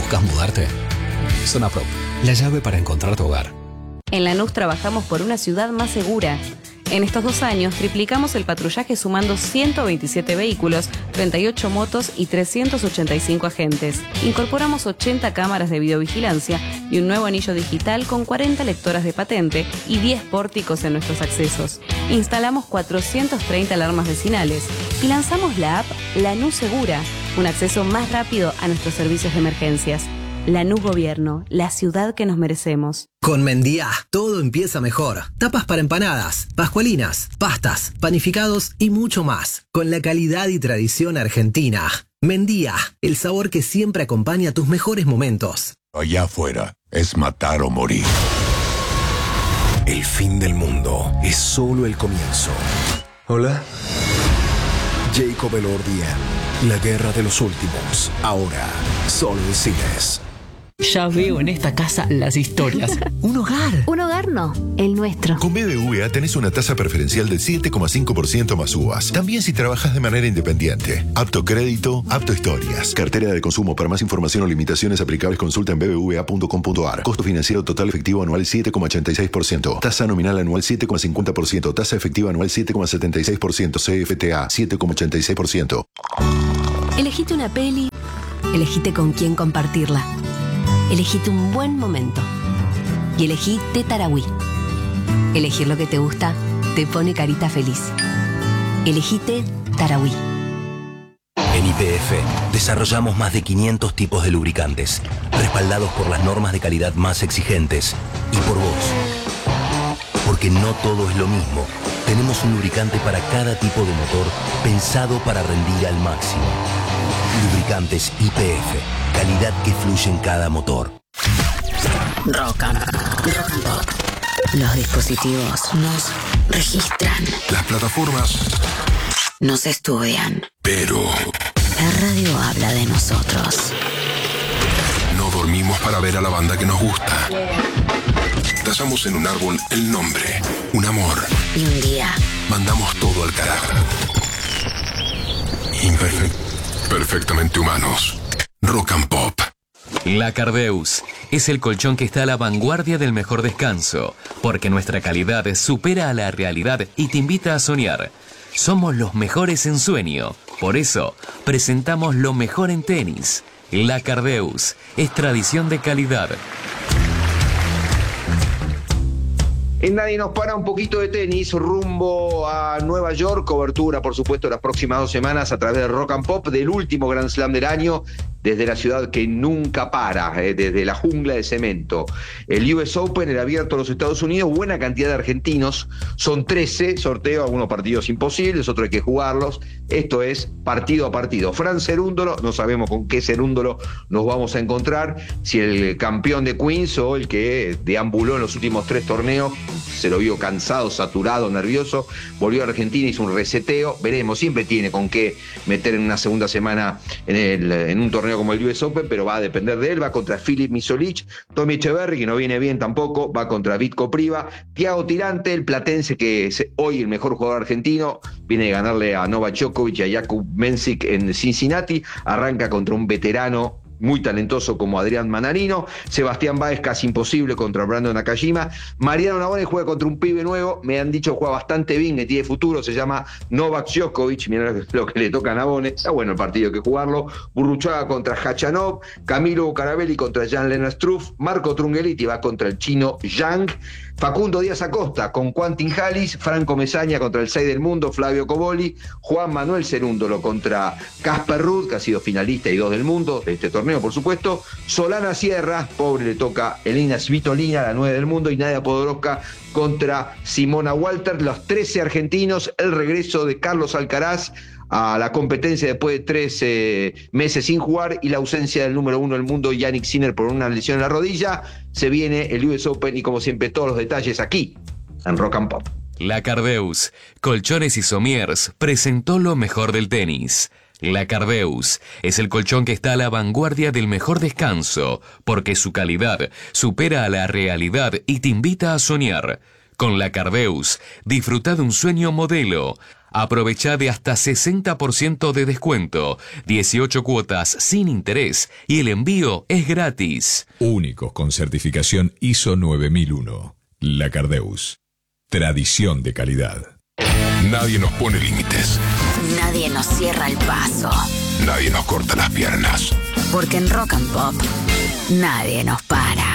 ¿Buscas mudarte? Zona Prop, la llave para encontrar tu hogar. En Lanús trabajamos por una ciudad más segura. En estos 2 años triplicamos el patrullaje sumando 127 vehículos, 38 motos y 385 agentes. Incorporamos 80 cámaras de videovigilancia y un nuevo anillo digital con 40 lectoras de patente y 10 pórticos en nuestros accesos. Instalamos 430 alarmas vecinales y lanzamos la app Lanús Segura, un acceso más rápido a nuestros servicios de emergencias. Lanús Gobierno, la ciudad que nos merecemos. Con Mendía, todo empieza mejor. Tapas para empanadas, pascualinas, pastas, panificados y mucho más. Con la calidad y tradición argentina. Mendía, el sabor que siempre acompaña tus mejores momentos. Allá afuera, es matar o morir. El fin del mundo es solo el comienzo. Hola. Jacob Elordi, la guerra de los últimos. Ahora, solo en cines. Ya veo en esta casa las historias. Un hogar. Un hogar no, el nuestro. Con BBVA tenés una tasa preferencial del 7,5% más uvas. También si trabajas de manera independiente. Apto crédito, apto historias. Cartera de consumo. Para más información o limitaciones aplicables consulta en bbva.com.ar. Costo financiero total efectivo anual 7,86%. Tasa nominal anual 7,50%. Tasa efectiva anual 7,76%. CFTA 7,86%. Elegite una peli. Elegite con quién compartirla. Elegite un buen momento. Y elegí Tetarawí. Elegir lo que te gusta te pone carita feliz. Elegite Tarahui. En YPF desarrollamos más de 500 tipos de lubricantes, respaldados por las normas de calidad más exigentes y por vos. Porque no todo es lo mismo. Tenemos un lubricante para cada tipo de motor pensado para rendir al máximo. Lubricantes YPF. Calidad que fluye en cada motor. Rock and Pop. Los dispositivos nos registran. Las plataformas nos estudian. Pero la radio habla de nosotros. No dormimos para ver a la banda que nos gusta. Trazamos en un árbol el nombre, un amor. Y un día mandamos todo al carajo. Perfectamente humanos. Rock and Pop. La Cardeus es el colchón que está a la vanguardia del mejor descanso, porque nuestra calidad supera a la realidad y te invita a soñar. Somos los mejores en sueño, por eso presentamos lo mejor en tenis. La Cardeus es tradición de calidad. En Nadie nos para, un poquito de tenis rumbo a Nueva York. Cobertura, por supuesto, las próximas 2 semanas a través de Rock and Pop del último Grand Slam del año, desde la ciudad que nunca para, desde la jungla de cemento. El US Open, el abierto de los Estados Unidos, buena cantidad de argentinos, son 13, sorteo, algunos partidos imposibles, otros hay que jugarlos. Esto es partido a partido. Fran Cerúndolo, no sabemos con qué Cerúndolo nos vamos a encontrar, si el campeón de Queens o el que deambuló en los últimos 3 torneos, se lo vio cansado, saturado, nervioso, volvió a Argentina, hizo un reseteo, veremos, siempre tiene con qué meter en una segunda semana en un torneo como el US Open, pero va a depender de él. Va contra Filip Misolic, Tommy Echeverry, que no viene bien tampoco, va contra Vitko Priva, Thiago Tirante, el platense, que es hoy el mejor jugador argentino, viene de ganarle a Novak Djokovic y a Jakub Mensik en Cincinnati, arranca contra un veterano muy talentoso como Adrián Manarino. Sebastián Báez casi imposible contra Brandon Nakajima. Mariano Navone juega contra un pibe nuevo, me han dicho juega bastante bien, que tiene futuro, se llama Novak Djokovic, mirá lo que le toca a Navone, está bueno el partido, hay que jugarlo. Burruchaga contra Khachanov, Camilo Bucarabelli contra Jan-Lennart Struff, Marco Trungeliti va contra el chino Yang, Facundo Díaz Acosta con Quentin Halys, Franco Mesaña contra el 6 del mundo, Flavio Coboli, Juan Manuel Cerúndolo contra Casper Ruud, que ha sido finalista y 2 del mundo de este torneo, por supuesto. Solana Sierra, pobre, le toca Elina Svitolina, la 9 del mundo, y Nadia Podoroska contra Simona Walter. Los 13 argentinos, el regreso de Carlos Alcaraz a la competencia después de 3 meses sin jugar y la ausencia del número 1 del mundo, Yannick Sinner, por una lesión en la rodilla. Se viene el US Open y, como siempre, todos los detalles aquí en Rock and Pop. La Cardeus, Colchones y Somiers, presentó lo mejor del tenis. La Cardeus es el colchón que está a la vanguardia del mejor descanso, porque su calidad supera a la realidad y te invita a soñar. Con la Cardeus, disfruta de un sueño modelo. Aprovecha de hasta 60% de descuento, 18 cuotas sin interés y el envío es gratis. Únicos con certificación ISO 9001. La Cardeus. Tradición de calidad. Nadie nos pone límites. Nadie nos cierra el paso. Nadie nos corta las piernas. Porque en Rock and Pop nadie nos para.